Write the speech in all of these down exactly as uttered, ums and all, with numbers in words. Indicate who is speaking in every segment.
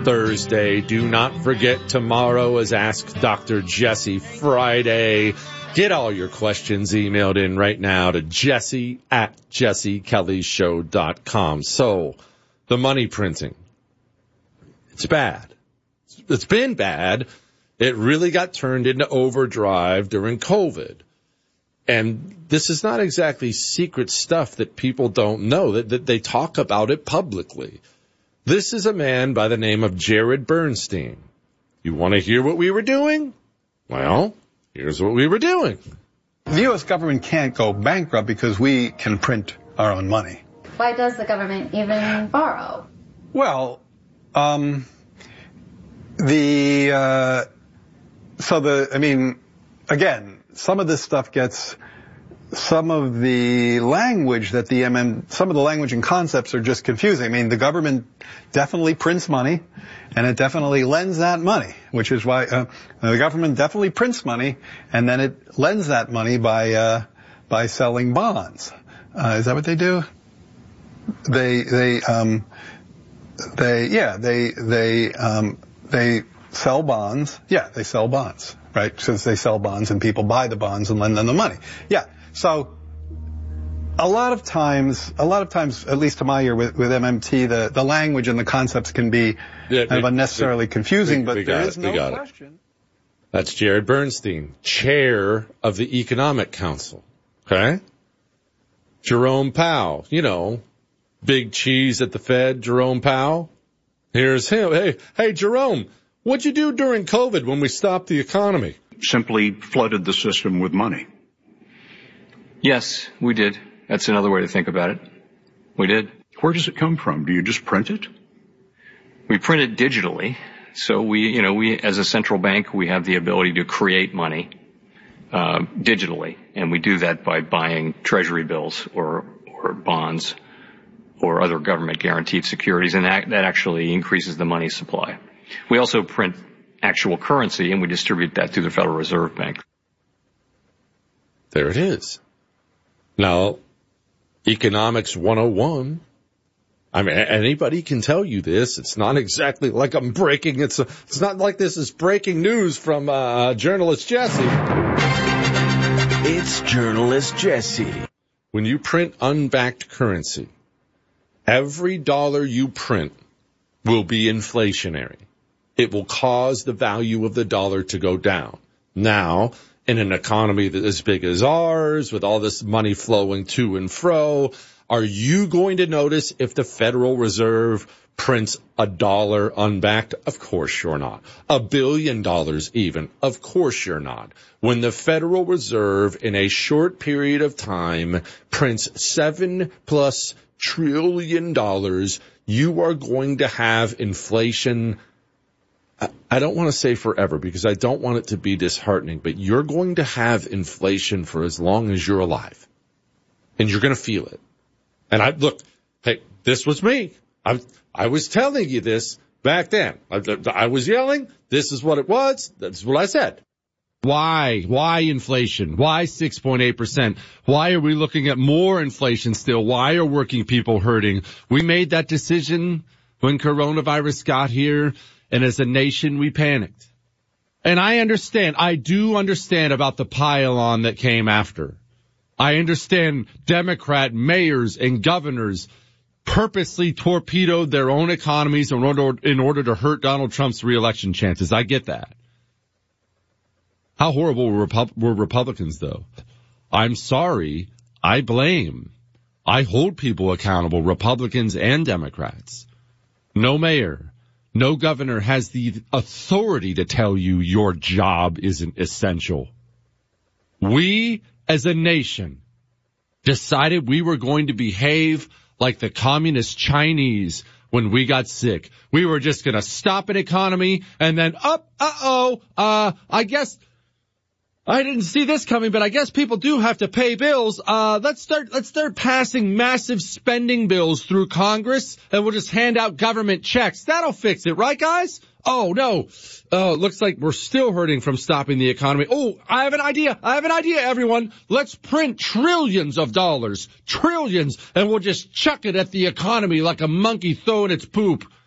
Speaker 1: Thursday. Do not forget, tomorrow is Ask Doctor Jesse Friday. Get all your questions emailed in right now to Jesse at jesse kelly show dot com. So, the money printing. It's bad. It's been bad. It really got turned into overdrive during COVID. And this is not exactly secret stuff that people don't know, that, that they talk about it publicly. This is a man by the name of Jared Bernstein. You want to hear what we were doing? Well, here's what we were doing.
Speaker 2: The U S government can't go bankrupt because we can print our own money.
Speaker 3: Why does the government even borrow?
Speaker 2: Well, um, the, uh, so the, I mean, again, some of this stuff gets, some of the language that the M M, some of the language and concepts are just confusing. I mean, the government definitely prints money, and it definitely lends that money, which is why uh, the government definitely prints money, and then it lends that money by uh, by selling bonds. Uh, is that what they do? They they um they yeah they they um they sell bonds. Yeah, they sell bonds, right? Since they sell bonds and people buy the bonds and lend them the money. Yeah. So a lot of times, a lot of times, at least to my ear with, with M M T, the, the language and the concepts can be
Speaker 1: yeah,
Speaker 2: kind
Speaker 1: we,
Speaker 2: of unnecessarily
Speaker 1: we,
Speaker 2: confusing,
Speaker 1: we,
Speaker 2: but
Speaker 1: we
Speaker 2: there
Speaker 1: it,
Speaker 2: is no question.
Speaker 1: It. That's Jared Bernstein, chair of the Economic Council. Okay? Jerome Powell, you know, big cheese at the Fed, Jerome Powell. Here's him. Hey, hey, Jerome, what'd you do during COVID when we stopped the economy?
Speaker 4: Simply flooded the system with money.
Speaker 5: Yes, we did. That's another way to think about it. We did.
Speaker 4: Where does it come from? Do you just print it?
Speaker 5: We print it digitally. So we, you know, we, as a central bank, we have the ability to create money, uh, digitally. And we do that by buying treasury bills or, or bonds or other government guaranteed securities. And that, that actually increases the money supply. We also print actual currency and we distribute that through the Federal Reserve Bank.
Speaker 1: There it is. Now, Economics one oh one, I mean, anybody can tell you this. It's not exactly like I'm breaking. It's, a, it's not like this is breaking news from uh, journalist Jesse.
Speaker 6: It's journalist Jesse.
Speaker 1: When you print unbacked currency, every dollar you print will be inflationary. It will cause the value of the dollar to go down. Now, in an economy that is as big as ours, with all this money flowing to and fro, are you going to notice if the Federal Reserve prints a dollar unbacked? Of course you're not. A billion dollars even? Of course you're not. When the Federal Reserve, in a short period of time, prints seven plus trillion dollars, you are going to have inflation. I don't want to say forever because I don't want it to be disheartening, but you're going to have inflation for as long as you're alive. And you're going to feel it. And I, look, hey, this was me. I, I was telling you this back then. I, I was yelling. This is what it was. That's what I said. Why? Why inflation? Why six point eight percent? Why are we looking at more inflation still? Why are working people hurting? We made that decision when coronavirus got here. And as a nation, we panicked. And I understand, I do understand about the pile-on that came after. I understand Democrat mayors and governors purposely torpedoed their own economies in order, in order to hurt Donald Trump's reelection chances. I get that. How horrible were, Repub- were Republicans, though? I'm sorry. I blame. I hold people accountable, Republicans and Democrats. No mayor. No governor has the authority to tell you your job isn't essential. We, as a nation, decided we were going to behave like the communist Chinese when we got sick. We were just going to stop an economy and then, up, uh-oh, uh, I guess I didn't see this coming, but I guess people do have to pay bills. Uh, let's start, let's start passing massive spending bills through Congress and we'll just hand out government checks. That'll fix it, right, guys? Oh, no. Oh, it looks like we're still hurting from stopping the economy. Oh, I have an idea. I have an idea, everyone. Let's print trillions of dollars, trillions, and we'll just chuck it at the economy like a monkey throwing its poop.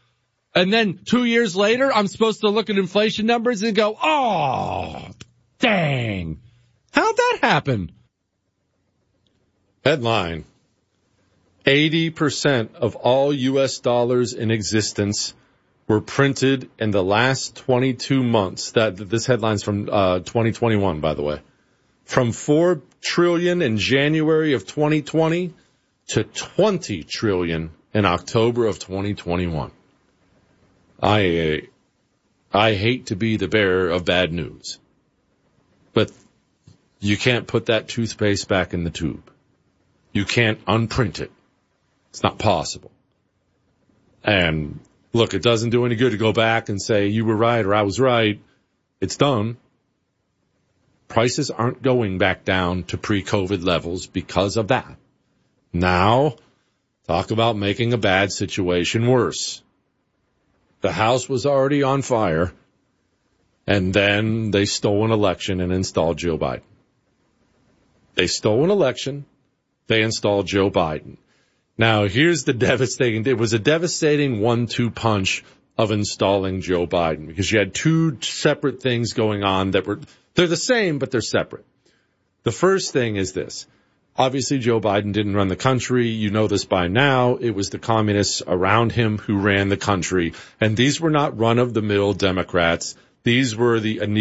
Speaker 1: And then two years later, I'm supposed to look at inflation numbers and go, oh, dang. How'd that happen? Headline. eighty percent of all U S dollars in existence were printed in the last twenty-two months. That this headline's from uh, twenty twenty-one, by the way. From four trillion dollars in January of twenty twenty to twenty trillion dollars in October of twenty twenty-one. I, I hate to be the bearer of bad news, but you can't put that toothpaste back in the tube. You can't unprint it. It's not possible. And look, it doesn't do any good to go back and say you were right or I was right. It's done. Prices aren't going back down to pre-COVID levels because of that. Now, talk about making a bad situation worse. The house was already on fire, and then they stole an election and installed Joe Biden. They stole an election. They installed Joe Biden. Now, here's the devastating, it was a devastating one two punch of installing Joe Biden because you had two separate things going on that were, they're the same, but they're separate. The first thing is this. Obviously, Joe Biden didn't run the country. You know this by now. It was the communists around him who ran the country. And these were not run-of-the-mill Democrats. These were the